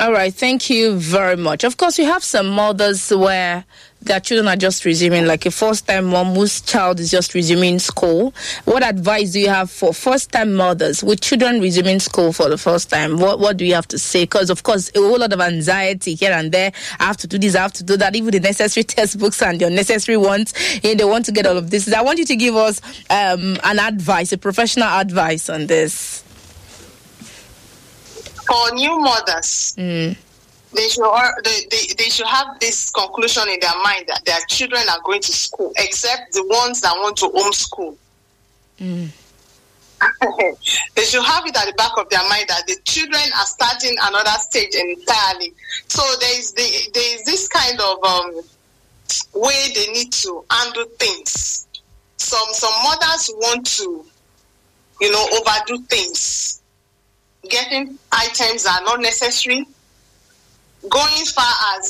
All right, thank you very much. Of course, we have some mothers where their children are just resuming, like a first-time mom whose child is just resuming school. What advice do you have for first-time mothers with children resuming school for the first time? What do you have to say? Because, of course, a whole lot of anxiety here and there. I have to do this, I have to do that. Even the necessary textbooks and the unnecessary ones, they want to get all of this. I want you to give us an advice, a professional advice on this. For new mothers, they should have this conclusion in their mind that their children are going to school, except the ones that want to homeschool. They should have it at the back of their mind that the children are starting another stage entirely. So there is this kind of way they need to handle things. Some mothers want to, overdo things. Getting items that are not necessary, going far as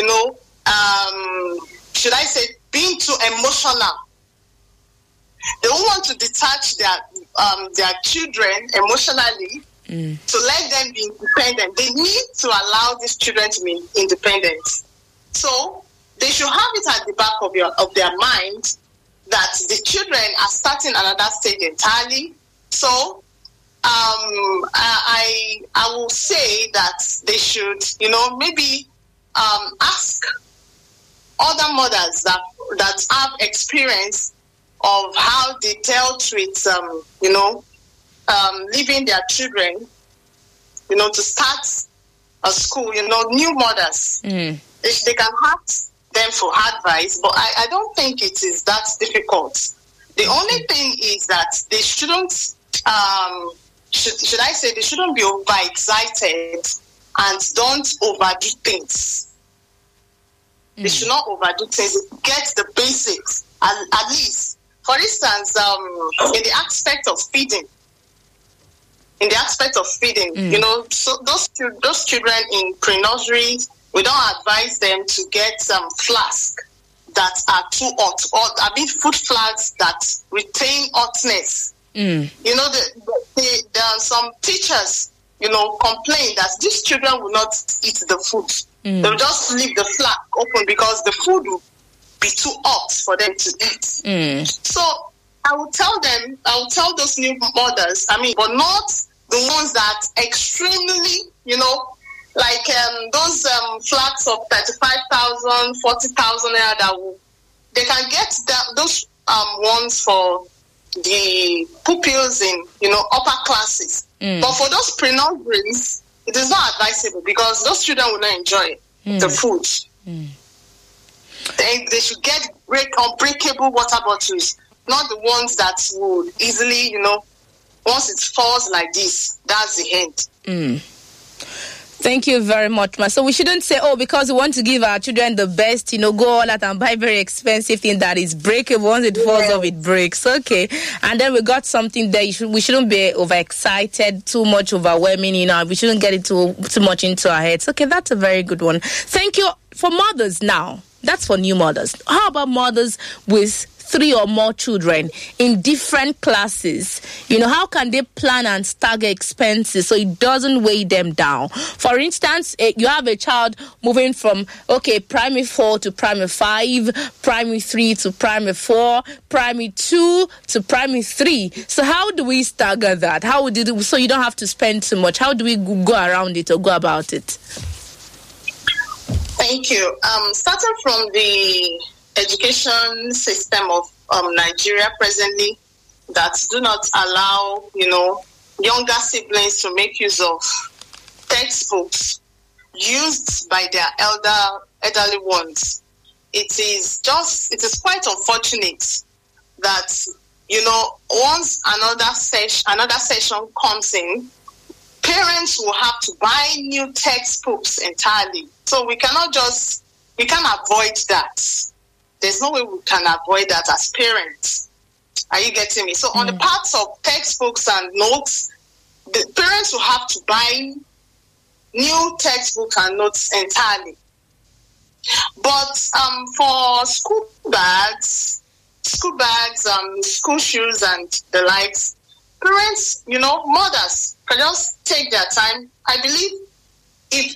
should I say, being too emotional. They don't want to detach their children emotionally to let them be independent. They need to allow these children to be independent. So they should have it at the back of their mind that the children are starting another stage entirely. So I will say that they should, maybe ask other mothers that have experience of how they dealt with, leaving their children, to start a school, new mothers. They can ask them for advice, but I don't think it is that difficult. The only thing is that they shouldn't, should I say, they shouldn't be overexcited and don't overdo things. They should not overdo things. Get the basics, at least. For instance, in the aspect of feeding, so those children in pre-nursery, we don't advise them to get flasks that are too hot, or food flasks that retain hotness. Some teachers, complain that these children will not eat the food. They'll just leave the flask open because the food will be too hot for them to eat. So I will tell those new mothers, but not the ones that extremely, like those flags of 35,000, 40,000 naira they can get those ones for the pupils in, upper classes. But for those pre-nurseries, it is not advisable because those children will not enjoy the food. They should get unbreakable water bottles, not the ones that would easily, once it falls like this, that's the end. Thank you very much, ma. So we shouldn't say, because we want to give our children the best, go all out and buy very expensive thing that is breakable. Once it falls off, it breaks. Okay. And then we got something there. We shouldn't be overexcited, too much overwhelming, we shouldn't get it too much into our heads. Okay, that's a very good one. Thank you. For mothers now, that's for new mothers. How about mothers with 3 or more children in different classes? How can they plan and stagger expenses so it doesn't weigh them down? For instance, you have a child moving from, primary 4 to primary 5, primary 3 to primary 4, primary 2 to primary 3. So how do we stagger that? How would you so you don't have to spend too much? How do we go around it or go about it? Thank you. Starting from the education system of Nigeria presently that do not allow, younger siblings to make use of textbooks used by their elderly ones. It is quite unfortunate that, once another session comes in, parents will have to buy new textbooks entirely. So we can't avoid that. There's no way we can avoid that as parents. Are you getting me? So on the parts of textbooks and notes, the parents will have to buy new textbooks and notes entirely. But for school bags, school shoes and the likes, parents, mothers can just take their time. I believe